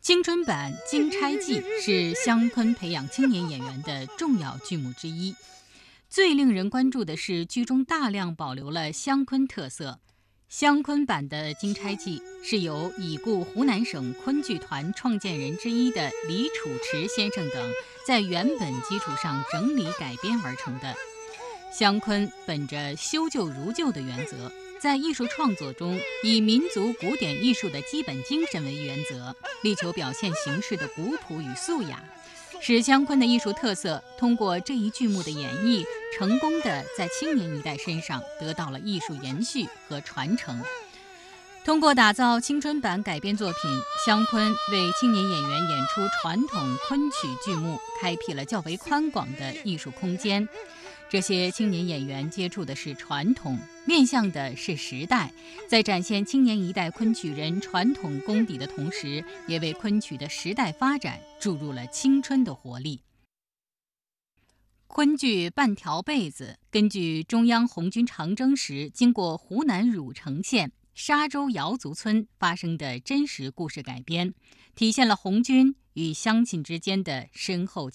青春版《金钗记》是湘昆培养青年演员的重要剧目之一。最令人关注的是，剧中大量保留了湘昆特色。湘昆版的《金钗记》是由已故湖南省昆剧团创建人之一的李楚池先生等在原本基础上整理改编而成的。湘昆本着修旧如旧的原则，在艺术创作中以民族古典艺术的基本精神为原则，力求表现形式的古朴与素雅，使湘昆的艺术特色通过这一剧目的演绎，成功地在青年一代身上得到了艺术延续和传承。通过打造青春版改编作品，湘昆为青年演员演出传统昆曲剧目开辟了较为宽广的艺术空间。这些青年演员接触的是传统，面向的是时代，在展现青年一代昆曲人传统功底的同时，也为昆曲的时代发展注入了青春的活力。昆剧《半条被子》根据中央红军长征时经过湖南汝城县沙洲瑶族村发生的真实故事改编，体现了红军与乡亲之间的深厚